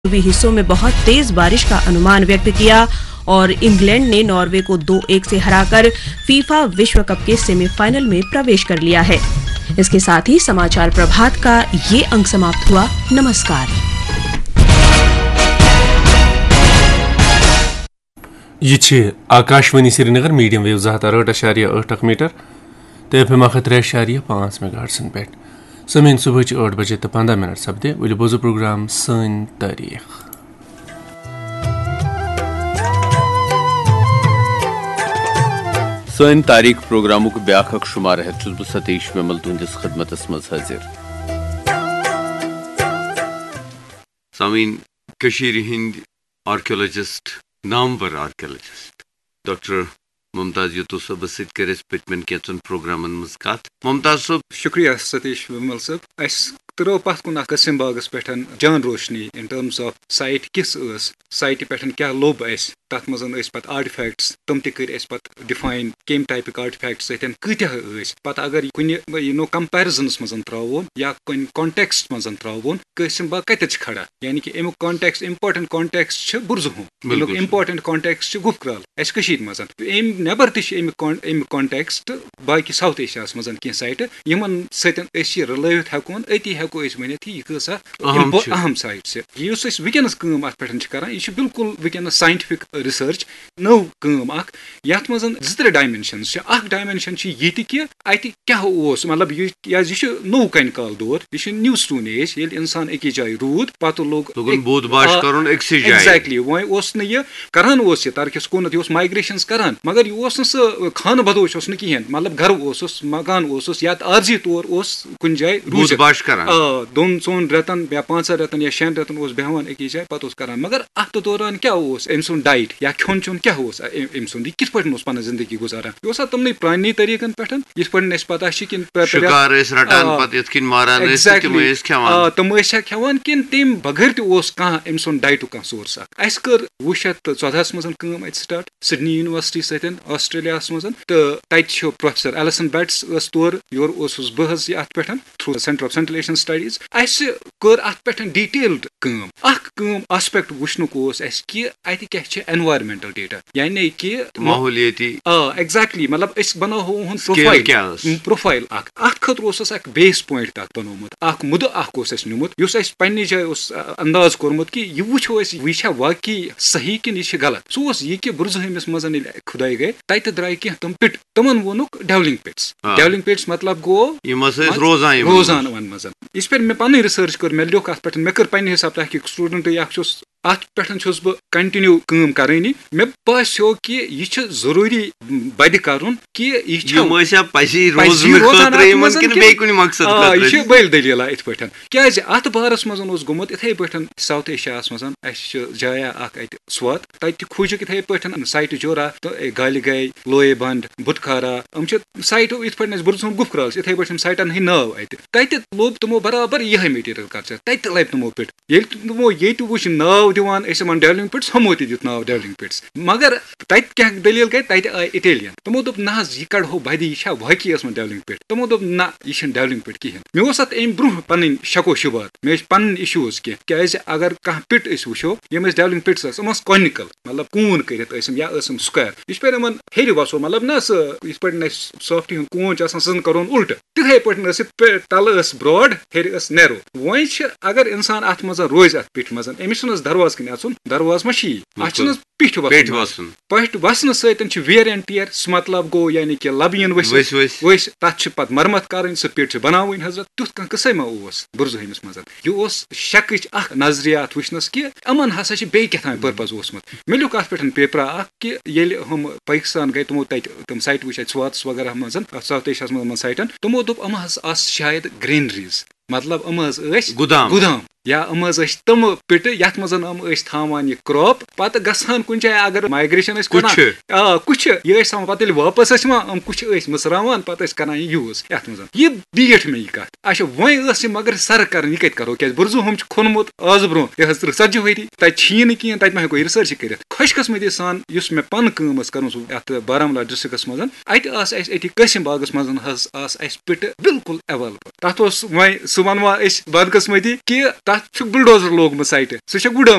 पूर्वी हिस्सों में बहुत तेज बारिश का अनुमान व्यक्त किया और इंग्लैंड ने नॉर्वे को 2-1 से हराकर फीफा विश्व कप के सेमीफाइनल में प्रवेश कर लिया है। इसके साथ ही समाचार प्रभात का ये अंक समाप्त हुआ। नमस्कार। ये Akashvani Srinagar medium wave 8.8 metre तो FM 3.5 मेगाहर्ट्ज़ पे समेन सुबह 8 बजे तो 15 मिनट सपदे वली बोजो प्रोग्राम सन तारीख सन तारीख प्रोग्रामों को ब्याख शुमार है चुस्बु सतीश में तुंदिस खिदमत मज हाजिर सामीन Kashir Hind archaeologist Namvar archaeologist doctor Mumtaz Yusuf सब सत कर पतमन कैचन प्रोग्रामन मज कत मुमताज सब शुक्रिया सतीश विमल सब त्रो पत कुन कसिम बागस पे जान रोशनी इन टर्म्स ऑफ साइट किस साइट पे क्या लोब तथ मज पत आर्टिफैक्ट्स तम कर पत डिफाइन कम टाइपिक आर्टिफैक्ट्स कत्याह पत अगर कुन कंपेरिजनस मज त्रो या कुन कॉन्टेक्स्ट मज त्रो कसिम बाग कत खड़ा यानी कि अमुक context important context बुरजुह important context गुफक्राल मज नबर तमिक कॉन्टेक्स्ट बाकी साउथ एशिया मज कह साइट यमन सत रिलवित हेकोन अति हेको वन यह अहम साइट वनस अत पे यह बिल्कुल वनस साइंटिफिक रिसर्च नौ यथ मज 2-3 डायमेंशन डायमेंशन ये कि अत क्या मतलब यह नौ कन काल दौर यह न्यू स्टोन एज ये इंसान अकिस जाए रूद पत लोग एग्जैक्टली वो यह करान तरकिस कोनत यह माइग्रेशन करान मगर यह खान बदोश कहें मतलब घर मकान या आर्जी तौर कुन जाए रूद 2-4 रेतन या 5 रेतन या 6 रेतन बेहान अकिस जाए पत करान मगर अत दौरान क्या अम सुन डाइट या खोन चोन क्या अम सुन कित पे जिंदगी गुजारान यह तमन पुरानी तरीकन पे यथ पे पता कि तम खेवान कि तम बगैर तम सुन डाइटु कह सोर्स अस कर 2014 मज स्टार्ट सिडनी यूनिवर्सिटी सतन ऑस्ट्रेलिया मज तो तत प्रोफेसर एलिसन बैट्स तौर योर बह अत पे through centre of central Asian studies अस कर अत पे डिटेल्ड आस्पेक्ट वुचनुक कि अत क्या एनवायरमेंटल डेटा यानी कि माहौलियाती एग्जैक्टली मतलब बनाओ प्रोफाइल अत खतर बेस पॉइंट तक बनोमुत मुद नुमुत पे जाए अंदाज कोर्मुत कि यह वो यह वाकई सही कि यह गलत सह यह कि बुरजहमिस मज खुदाई गए तत द्राय कह तम पिट तमन वोनुक डेवलिंग पिट्स मतलब गो रोजान वन मज इस पे मे पन रिसर्च कर मे लिख अत पे मे कर पे हिसाब तहकीक स्टूडेंट अत पे बह कंटिन्यू करें मे बो कि यह जरूरी बद कर बल दलील इत पे क्या अत बारस मज गोमुत इथे पे साउथ एशिया मज जाया स्वात तत खोजिक इथे पे साइट जोरा तो गाल गई लोए बंद बुटखारा साइट इत पे बुरजुम गुफक्राल इथे पे साइटन हंद नाव अत लोब तमो बराबर यह मटीरियल कल्चर तत लब तमो पिट ये तमो ये वो नाव दिवान डेवलिंग पिट्स हमो दित नाव डेवलिंग पिट्स मगर तत क्या दलील गई तत आय इटालियन तमो दोप ना यह कड़ो बद यह वाकई डेवलिंग पिट तमो दोप ना यह डेवलिंग पिट कहें मे अत अम ब्रोह पन शको शुबात मे पन इशूज क्या अगर कह पिट वो यम डेवलिंग पिट्स कॉनिकल मतलब कून कर या स्क्वायर यह पे हेर वसो मतलब ना इत पे सॉफ्टी हूँ कून सन करोन उल्ट तिथे पे तल ब्रॉड हेर नैरो वो अगर इंसान अत मज रोज अत पिठ मज अमिस दरवाज कन अचुन दरवाज मा अत पिठ पठ वसन सत वेयर एंड टियर मतलब गो यानी कि लबियन वस तथ पे मरमत कर पिठ बनाव हजरत तुथ कह कस मा बुरजुहमिस मज यह शक नजरियात वुचनस कि अमन हसा बे क्या पर्पज ओसमुत मे लिख अत पे पेपरा कि हम पाकिस्तान गए तमो तम साइट वुच स्वात वगैरह मज साउथ एशिया मज साइटन तमो दोप अम शायद ग्रेनरीज मतलब गुदाम या तम पिट यथ मज थावान यह क्रॉप पत गसान कुछ जाए अगर माइग्रेशन कुछ ये पे वापस कुछ मसरावान पे कर यूज ये बीठ मे यह अच्छा वह मगर सर कर यह कत करो क्या बुर्जू हम खोनमुत आज ब्रो 40 वरी तथी नी कहें तक हेको रिसर्च कर खुशकस्मती सान मे पन कर बारामूला डिस्ट्रिक्स मज अत कसिम बागस मज पिट बिल्कुल अवेलेबल तथ वह सह वनवा बदकस्मती कि तथ बुलडोजर लोगमुत साइट सह गुड